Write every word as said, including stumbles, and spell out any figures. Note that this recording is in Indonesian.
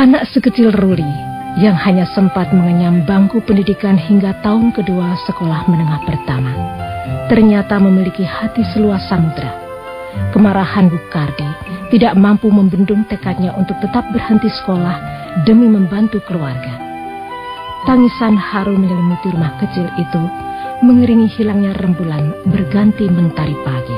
Anak sekecil Ruli yang hanya sempat mengenyam bangku pendidikan hingga tahun kedua sekolah menengah pertama, ternyata memiliki hati seluas samudra. Kemarahan Bu Kardi tidak mampu membendung tekadnya untuk tetap berhenti sekolah demi membantu keluarga. Tangisan haru menyelimuti rumah kecil itu, mengiringi hilangnya rembulan berganti mentari pagi.